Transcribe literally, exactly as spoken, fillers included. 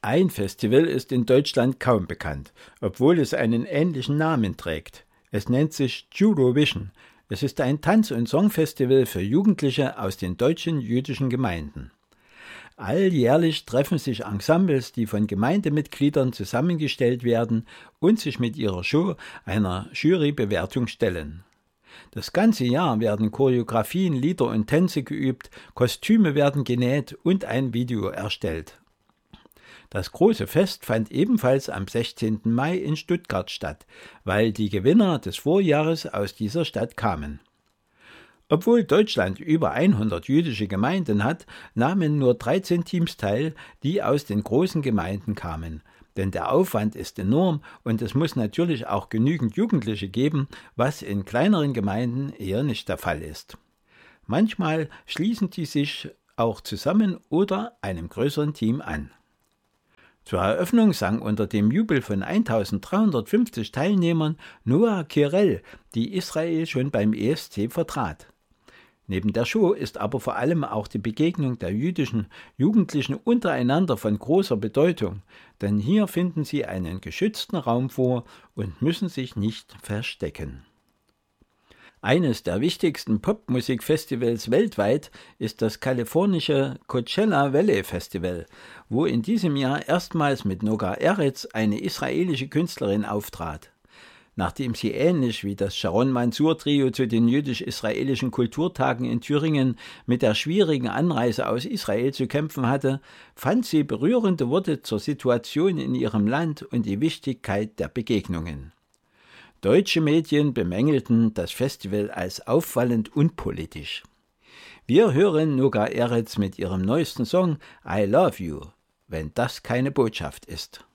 Ein Festival ist in Deutschland kaum bekannt, obwohl es einen ähnlichen Namen trägt. Es nennt sich Judovision. Es ist ein Tanz- und Songfestival für Jugendliche aus den deutschen jüdischen Gemeinden. Alljährlich treffen sich Ensembles, die von Gemeindemitgliedern zusammengestellt werden und sich mit ihrer Show einer Jurybewertung stellen. Das ganze Jahr werden Choreografien, Lieder und Tänze geübt, Kostüme werden genäht und ein Video erstellt. Das große Fest fand ebenfalls am sechzehnten Mai in Stuttgart statt, weil die Gewinner des Vorjahres aus dieser Stadt kamen. Obwohl Deutschland über hundert jüdische Gemeinden hat, nahmen nur dreizehn Teams teil, die aus den großen Gemeinden kamen. Denn der Aufwand ist enorm und es muss natürlich auch genügend Jugendliche geben, was in kleineren Gemeinden eher nicht der Fall ist. Manchmal schließen die sich auch zusammen oder einem größeren Team an. Zur Eröffnung sang unter dem Jubel von eintausenddreihundertfünfzig Teilnehmern Noah Kirel, die Israel schon beim E S C vertrat. Neben der Show ist aber vor allem auch die Begegnung der jüdischen Jugendlichen untereinander von großer Bedeutung, denn hier finden sie einen geschützten Raum vor und müssen sich nicht verstecken. Eines der wichtigsten Popmusikfestivals weltweit ist das kalifornische Coachella Valley Festival, wo in diesem Jahr erstmals mit Noga Eretz eine israelische Künstlerin auftrat. Nachdem sie ähnlich wie das Sharon Mansour Trio zu den jüdisch-israelischen Kulturtagen in Thüringen mit der schwierigen Anreise aus Israel zu kämpfen hatte, fand sie berührende Worte zur Situation in ihrem Land und die Wichtigkeit der Begegnungen. Deutsche Medien bemängelten das Festival als auffallend unpolitisch. Wir hören Noga Eretz mit ihrem neuesten Song I Love You, wenn das keine Botschaft ist.